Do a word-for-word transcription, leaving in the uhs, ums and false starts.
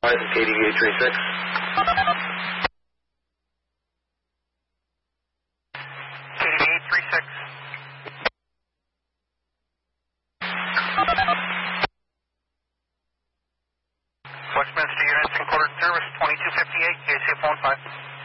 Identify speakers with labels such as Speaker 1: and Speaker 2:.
Speaker 1: K D V eight three six.
Speaker 2: K D V eight three six. Westminster units in quarter service, twenty-two fifty-eight, K C F one five.